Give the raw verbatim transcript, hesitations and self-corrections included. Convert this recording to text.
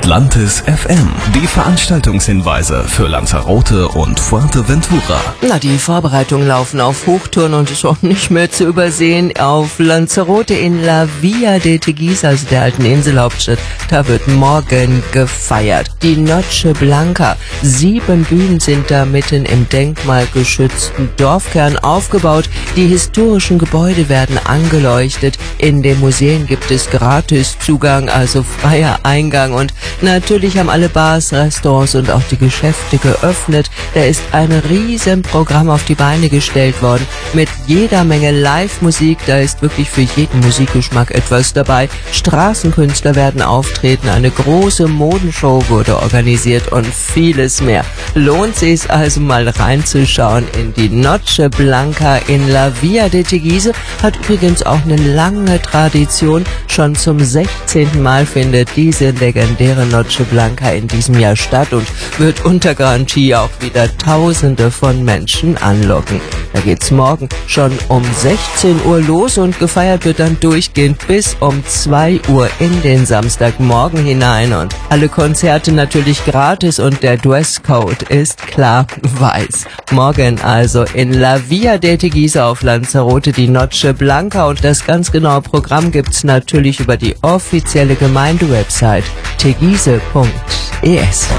Atlantis F M. Die Veranstaltungshinweise für Lanzarote und Fuerteventura. Na, die Vorbereitungen laufen auf Hochtouren und ist auch nicht mehr zu übersehen. Auf Lanzarote in La Villa de Teguise, also der alten Inselhauptstadt, da wird morgen gefeiert. Die Noche Blanca. Sieben Bühnen sind da mitten im denkmalgeschützten Dorfkern aufgebaut. Die historischen Gebäude werden angeleuchtet. In den Museen gibt es Gratiszugang, also freier Eingang. Und natürlich haben alle Bars, Restaurants und auch die Geschäfte geöffnet. Da ist ein Riesenprogramm auf die Beine gestellt worden mit jeder Menge Live-Musik. Da ist wirklich für jeden Musikgeschmack etwas dabei. Straßenkünstler werden auftreten, eine große Modenshow wurde organisiert und vieles mehr. Lohnt sich also mal reinzuschauen in die Noche Blanca in La Villa de Teguise. Hat übrigens auch eine lange Tradition. Schon zum sechzehnten Mal findet diese legendäre Noche Blanca in diesem Jahr statt und wird unter Garantie auch wieder Tausende von Menschen anlocken. Da geht's morgen schon um sechzehn Uhr los und gefeiert wird dann durchgehend bis um zwei Uhr in den Samstagmorgen hinein und alle Konzerte natürlich gratis und der Dresscode ist klar weiß. Morgen also in La Villa de Teguise auf Lanzarote die Noche Blanca und das ganz genaue Programm gibt's natürlich über die offizielle Gemeindewebsite teguise punkt es.